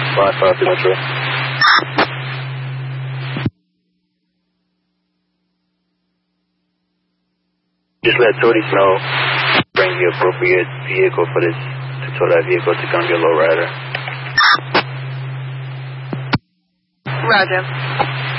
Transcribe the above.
5 Metro. Just let Toadies know, bring the appropriate vehicle for this, to tow that vehicle to Columbia Lowrider. Roger.